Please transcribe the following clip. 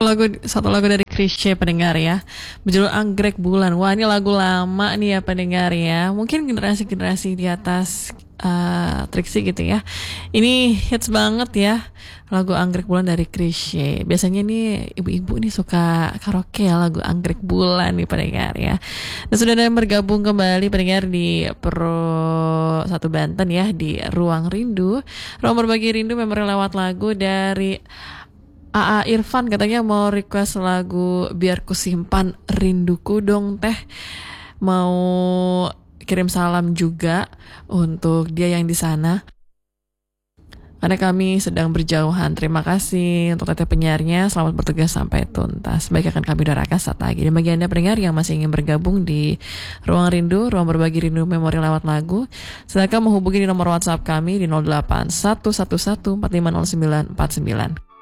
Satu lagu dari Chrisye pendengar ya, berjudul Anggrek Bulan. Wah, ini lagu lama nih ya pendengar ya. Mungkin generasi-generasi di atas Trixie gitu ya. Ini hits banget ya, lagu Anggrek Bulan dari Chrisye. Biasanya nih ibu-ibu nih suka karaoke ya lagu Anggrek Bulan nih pendengar ya. Dan sudah ada yang bergabung kembali pendengar di Pro 1 Banten ya, di Ruang Rindu. Ruang Berbagi Rindu memori lewat lagu dari AA Irfan, katanya mau request lagu Biar Ku Simpan Rinduku dong teh. Mau kirim salam juga untuk dia yang di sana, karena kami sedang berjauhan. Terima kasih untuk teteh penyiarnya. Selamat bertugas sampai tuntas. Baik, akan kami doakan saat lagi. Dan bagi Anda pendengar yang masih ingin bergabung di Ruang Rindu, Ruang Berbagi Rindu Memori lewat lagu, silakan menghubungi di nomor WhatsApp kami di 08 111 4509 49.